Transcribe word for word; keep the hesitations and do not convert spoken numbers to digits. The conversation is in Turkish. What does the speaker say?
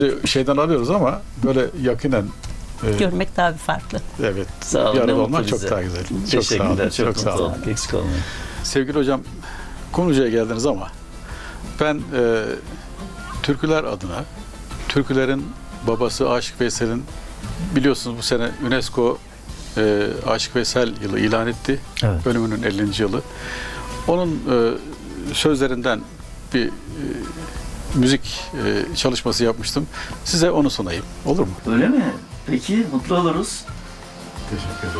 Şeyden alıyoruz ama böyle yakinen e, Görmek daha bir farklı. evet, Sağ olun, bir ne arada mutlu olmak bize. çok daha güzel. Çok sağ Teşekkürler. olun. Çok, Çok mutlu sağ olun. olduk. Eksik olmayın. Sevgili hocam, Kumluca'ya geldiniz ama ben e, türküler adına, türkülerin babası Aşık Veysel'in, biliyorsunuz bu sene UNESCO e, Aşık Veysel yılı ilan etti. Evet. Ölümünün ellinci yılı. Onun e, sözlerinden bir e, müzik e, çalışması yapmıştım. Size onu sunayım. Olur mu? Öyle mi? Peki, mutlu oluruz. Teşekkür ederim.